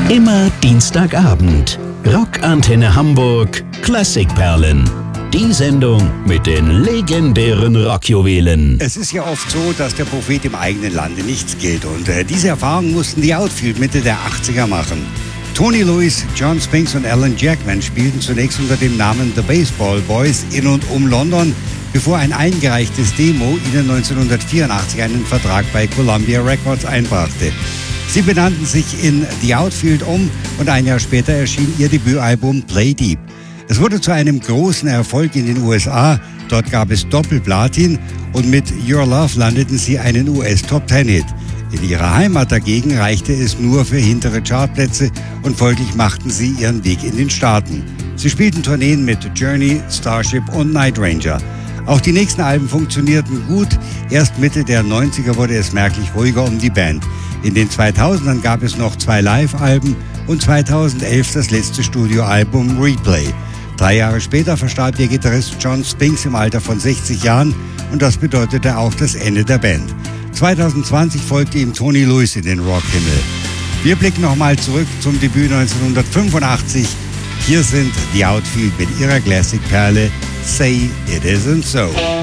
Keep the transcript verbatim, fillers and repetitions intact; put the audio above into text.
Immer Dienstagabend. Rockantenne Hamburg Klassikperlen. Die Sendung mit den legendären Rockjuwelen. Es ist ja oft so, dass der Prophet im eigenen Lande nichts gilt. Und äh, diese Erfahrung mussten die Outfield Mitte der achtziger machen. Tony Lewis, John Spinks und Alan Jackman spielten zunächst unter dem Namen The Baseball Boys in und um London, bevor ein eingereichtes Demo ihnen neunzehnhundertvierundachtzig einen Vertrag bei Columbia Records einbrachte. Sie benannten sich in The Outfield um und ein Jahr später erschien ihr Debütalbum Play Deep. Es wurde zu einem großen Erfolg in den U S A, dort gab es Doppelplatin und mit Your Love landeten sie einen U S-Top-Ten-Hit. In ihrer Heimat dagegen reichte es nur für hintere Chartplätze und folglich machten sie ihren Weg in den Staaten. Sie spielten Tourneen mit Journey, Starship und Night Ranger. Auch die nächsten Alben funktionierten gut. Erst Mitte der neunziger wurde es merklich ruhiger um die Band. In den zweitausendern gab es noch zwei Live-Alben und zweitausendelf das letzte Studioalbum Replay. Drei Jahre später verstarb ihr Gitarrist John Spinks im Alter von sechzig Jahren und das bedeutete auch das Ende der Band. zweitausendzwanzig folgte ihm Tony Lewis in den Rockhimmel. Wir blicken nochmal zurück zum Debüt neunzehnhundertfünfundachtzig. Hier sind The Outfield mit ihrer Classic-Perle Say It Isn't So.